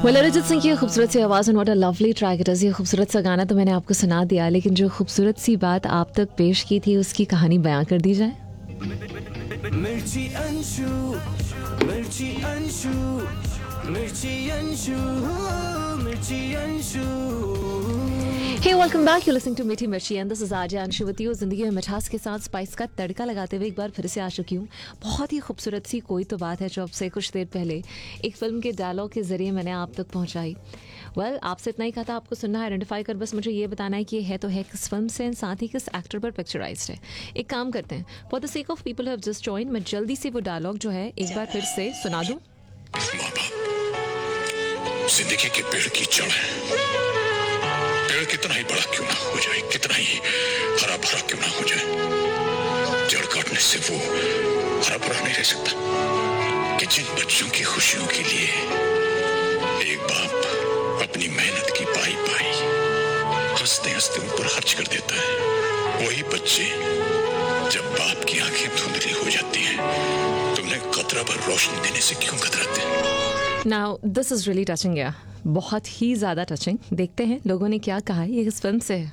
well, Arijit Singh की खूबसूरत सी आवाज़ और what a lovely track it is. ये खूबसूरत सा गाना तो मैंने आपको सुना दिया, लेकिन जो खूबसूरत सी बात आप तक पेश की थी उसकी कहानी बयां कर दी जाए। मिर्ची अंशु, मिर्ची अंशु, मिर्ची अंशु, मिर्ची Anshu. Hey, welcome back. You're listening to मीठी मिर्ची and this is RJ Anshu with you। जिंदगी में मिठास के साथ स्पाइस का तड़का लगाते हुए एक बार फिर से आ चुकी हूँ। बहुत ही खूबसूरत सी कोई तो बात है जो अब से कुछ देर पहले एक फिल्म के डायलॉग के जरिए मैंने आप तक पहुँचाई। वेल, आपसे इतना ही कहा था, आपको सुनना है, आइडेंटिफाई कर बस मुझे ये बताना है कि ये है तो है किस फिल्म से, साथ ही किस एक्टर पर पिक्चराइज्ड है। एक काम करते हैं, for the sake of people have just join, मैं जल्दी से वो डायलॉग जो है एक बार फिर से सुना दूँ। जिंदगी के पेड़ की जड़ है। पेड़ कितना ही बड़ा क्यों ना हो जाए, कितना ही हरा भरा क्यों ना हो जाए, जड़ काटने से वो हरा भरा नहीं रह सकता। कि जिन बच्चों की खुशियों के लिए एक बाप अपनी मेहनत की पाई पाई हंसते हंसते उन पर खर्च कर देता है, वही बच्चे जब बाप की आंखें धुंधली हो जाती हैं तो उन्हें कतरा भर रोशनी देने से क्यों कतराते। Now this is really touching यार, बहुत ही ज़्यादा टचिंग। देखते हैं लोगों ने क्या कहा है, ये इस फिल्म से है।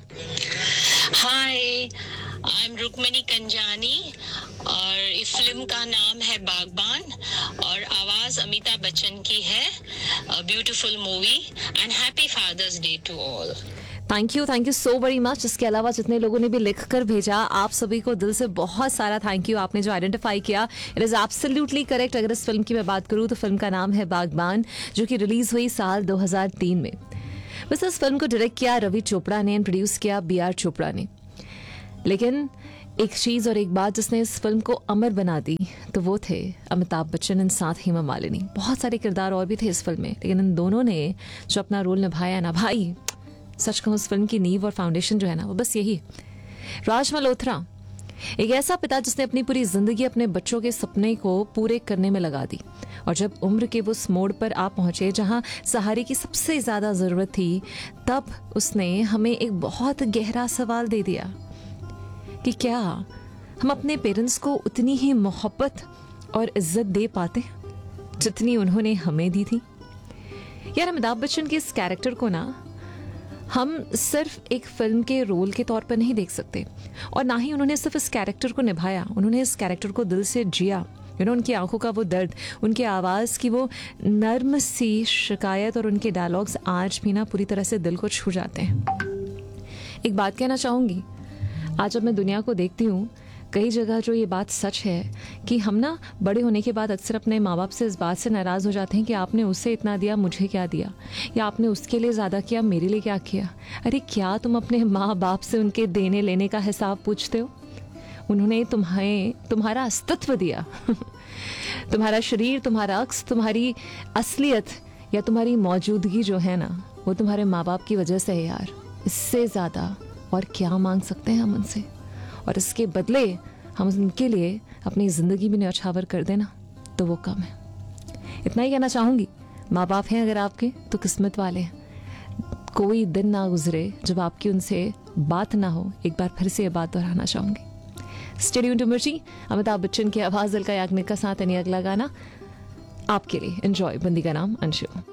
हाय, आई एम रुक्मिनी कंजानी और इस फिल्म का नाम है बागबान और आवाज़ अमिताभ बच्चन की है। Beautiful movie and happy father's day to all. Thank you so very much. इसके अलावा जितने लोगों ने भी लिख कर भेजा, आप सभी को दिल से बहुत सारा थैंक यू। आपने जो आइडेंटिफाई किया इट इज़ एब्सोल्युटली करेक्ट। अगर इस फिल्म की मैं बात करूँ तो फिल्म का नाम है बागबान, जो कि रिलीज़ हुई साल 2003 में। बस इस फिल्म को डायरेक्ट किया रवि चोपड़ा ने, प्रोड्यूस किया BR चोपड़ा ने। लेकिन एक चीज़ और एक बात जिसने इस फिल्म को अमर बना दी तो वो थे अमिताभ बच्चन एंड साथ हेमा मालिनी। बहुत सारे किरदार और भी थे इस फिल्म में, लेकिन इन दोनों ने जो अपना रोल निभाया ना भाई, सच कहूं उस फिल्म की नींव और फाउंडेशन जो है ना वो बस यही। राज मल्होत्रा एक ऐसा पिता जिसने अपनी पूरी जिंदगी अपने बच्चों के सपने को पूरे करने में लगा दी, और जब उम्र के वो मोड़ पर आ पहुंचे जहां सहारे की सबसे ज्यादा जरूरत थी, तब उसने हमें एक बहुत गहरा सवाल दे दिया कि क्या हम अपने पेरेंट्स को उतनी ही मोहब्बत और इज्जत दे पाते जितनी उन्होंने हमें दी थी। यार, अमिताभ बच्चन के इस कैरेक्टर को ना हम सिर्फ एक फिल्म के रोल के तौर पर नहीं देख सकते, और ना ही उन्होंने सिर्फ इस कैरेक्टर को निभाया, उन्होंने इस कैरेक्टर को दिल से जिया। उनकी आंखों का वो दर्द, उनके आवाज़ की वो नर्म सी शिकायत और उनके डायलॉग्स आज भी ना पूरी तरह से दिल को छू जाते हैं। एक बात कहना चाहूँगी, आज जब मैं दुनिया को देखती हूँ, कई जगह जो ये बात सच है कि हम ना बड़े होने के बाद अक्सर अपने माँ बाप से इस बात से नाराज़ हो जाते हैं कि आपने उससे इतना दिया, मुझे क्या दिया, या आपने उसके लिए ज़्यादा किया, मेरे लिए क्या किया। अरे क्या तुम अपने माँ बाप से उनके देने लेने का हिसाब पूछते हो? उन्होंने तुम्हारा अस्तित्व दिया तुम्हारा शरीर, तुम्हारा अक्स, तुम्हारी असलियत या तुम्हारी मौजूदगी जो है ना, वो तुम्हारे माँ बाप की वजह से है यार। इससे ज़्यादा और क्या मांग सकते हैं हम उनसे? और इसके बदले हम उनके लिए अपनी ज़िंदगी भी न्यौछावर कर देना तो वो कम है। इतना ही कहना चाहूँगी, माँ बाप हैं अगर आपके तो किस्मत वाले हैं। कोई दिन ना गुजरे जब आपकी उनसे बात ना हो। एक बार फिर से ये बात दोहराना चाहूँगी। स्टे ट्यून्ड टू मिर्ची, अमिताभ बच्चन की आवाज़, अलका याग्निक का साथ। यानी अगला गाना आपके लिए, एंजॉय। बंदी का नाम अंशु।